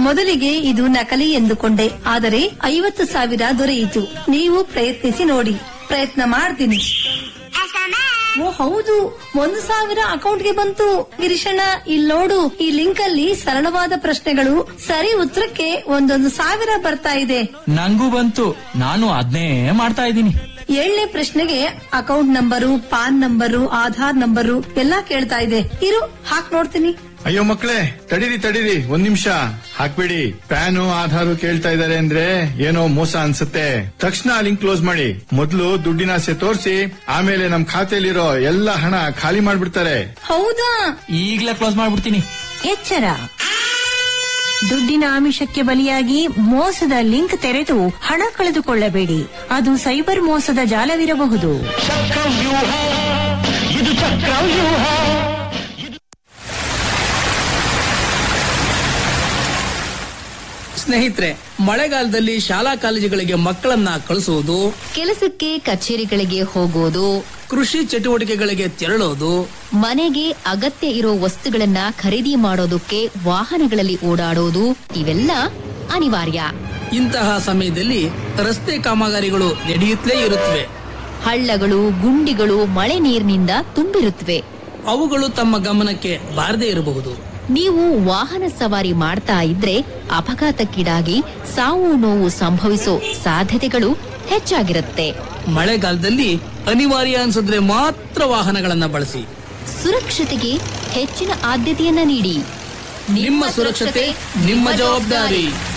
ಮೊದಲಿಗೆ ಇದು ನಕಲಿ ಎಂದುಕೊಂಡೆ, ಆದರೆ 50,000 ದೊರೆಯಿತು. ನೀವು ಪ್ರಯತ್ನಿಸಿ ನೋಡಿ. ಪ್ರಯತ್ನ ಮಾಡ್ತೀನಿ. ಓ ಹೌದು, 1,000 ಅಕೌಂಟ್ಗೆ ಬಂತು. ಗಿರೀಶಣ್ಣ, ಇಲ್ಲಿ ನೋಡು, ಈ ಲಿಂಕ್ ಅಲ್ಲಿ ಸರಳವಾದ ಪ್ರಶ್ನೆಗಳು, ಸರಿ ಉತ್ತರಕ್ಕೆ 1,000 ಬರ್ತಾ ಇದೆ. ನಂಗೂ ಬಂತು, ನಾನು ಅದನ್ನೇ ಮಾಡ್ತಾ ಇದ್ದೀನಿ. 7ನೇ ಪ್ರಶ್ನೆಗೆ account number, PAN number, Aadhaar number ಎಲ್ಲಾ ಕೇಳ್ತಾ ಇದೆ. ಇರು, ಹಾಕ್ ನೋಡ್ತೀನಿ. ಅಯ್ಯೋ ಮಕ್ಕಳೇ, ತಡೀರಿ 1 ನಿಮಿಷ ಹಾಕ್ಬಿಡಿ. ಪ್ಯಾನು ಆಧಾರು ಕೇಳ್ತಾ ಇದಾರೆ ಅಂದ್ರೆ ಏನೋ ಮೋಸ ಅನ್ಸುತ್ತೆ. ತಕ್ಷಣ ಲಿಂಕ್ ಕ್ಲೋಸ್ ಮಾಡಿ. ಮೊದಲು ದುಡ್ಡಿನ ಆಸೆ ತೋರಿಸಿ, ಆಮೇಲೆ ನಮ್ ಖಾತೆಯಲ್ಲಿರೋ ಎಲ್ಲ ಹಣ ಖಾಲಿ ಮಾಡ್ಬಿಡ್ತಾರೆ. ಹೌದಾ? ಈಗ್ಲೇ ಕ್ಲೋಸ್ ಮಾಡ್ಬಿಡ್ತೀನಿ. ಎಚ್ಚರ, ದುಡ್ಡಿನ ಆಮಿಷಕ್ಕೆ ಬಲಿಯಾಗಿ ಮೋಸದ ಲಿಂಕ್ ತೆರೆದು ಹಣ ಕಳೆದುಕೊಳ್ಳಬೇಡಿ. ಅದು ಸೈಬರ್ ಮೋಸದ ಜಾಲವಿರಬಹುದು. ಸ್ನೇಹಿತರೆ, ಮಳೆಗಾಲದಲ್ಲಿ ಶಾಲಾ ಕಾಲೇಜುಗಳಿಗೆ ಮಕ್ಕಳನ್ನ ಕಳಿಸುವುದು, ಕೆಲಸಕ್ಕೆ ಕಚೇರಿಗಳಿಗೆ ಹೋಗೋದು, ಕೃಷಿ ಚಟುವಟಿಕೆಗಳಿಗೆ ತೆರಳೋದು, ಮನೆಗೆ ಅಗತ್ಯ ಇರೋ ವಸ್ತುಗಳನ್ನ ಖರೀದಿ ಮಾಡೋದಕ್ಕೆ ವಾಹನಗಳಲ್ಲಿ ಓಡಾಡೋದು, ಇವೆಲ್ಲ ಅನಿವಾರ್ಯ. ಇಂತಹ ಸಮಯದಲ್ಲಿ ರಸ್ತೆ ಕಾಮಗಾರಿಗಳು ನಡೆಯುತ್ತಲೇ ಇರುತ್ತವೆ. ಹಳ್ಳಗಳು, ಗುಂಡಿಗಳು ಮಳೆ ನೀರಿನಿಂದ ತುಂಬಿರುತ್ತವೆ. ಅವುಗಳು ತಮ್ಮ ಗಮನಕ್ಕೆ ಬಾರದೇ ಇರಬಹುದು. ನೀವು ವಾಹನ ಸವಾರಿ ಮಾಡ್ತಾ ಇದ್ರೆ ಅಪಘಾತಕ್ಕೀಡಾಗಿ ಸಾವು ನೋವು ಸಂಭವಿಸೋ ಸಾಧ್ಯತೆಗಳು ಹೆಚ್ಚಾಗಿರುತ್ತೆ. ಮಳೆಗಾಲದಲ್ಲಿ ಅನಿವಾರ್ಯ ಅನ್ಸಿದ್ರೆ ಮಾತ್ರ ವಾಹನಗಳನ್ನ ಬಳಸಿ. ಸುರಕ್ಷತೆಗೆ ಹೆಚ್ಚಿನ ಆದ್ಯತೆಯನ್ನ ನೀಡಿ. ನಿಮ್ಮ ಸುರಕ್ಷತೆ ನಿಮ್ಮ ಜವಾಬ್ದಾರಿ.